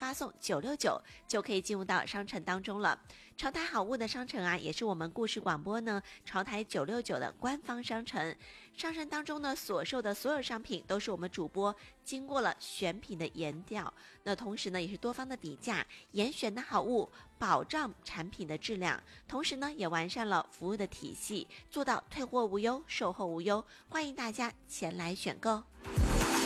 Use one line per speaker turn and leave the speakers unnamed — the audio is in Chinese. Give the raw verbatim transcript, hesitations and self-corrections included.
发送九六九就可以进入到商城当中了。潮台好物的商城啊，也是我们故事广播呢潮台九六九的官方商城。商城当中呢所售的所有商品都是我们主播经过了选品的研调，那同时呢也是多方的比价，严选的好物，保障产品的质量，同时呢也完善了服务的体系，做到退货无忧，售后无忧，欢迎大家前来选购。